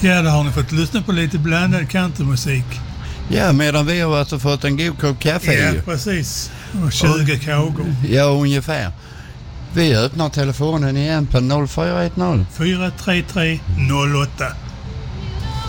Ja, där har ni fått lyssna på lite blandad countrymusik. Ja, medan vi har alltså fått en god kopp kaffe. Ja, precis. Och 20 kagor. Ja, ungefär. Vi öppnar telefonen igen på 0410 433 08.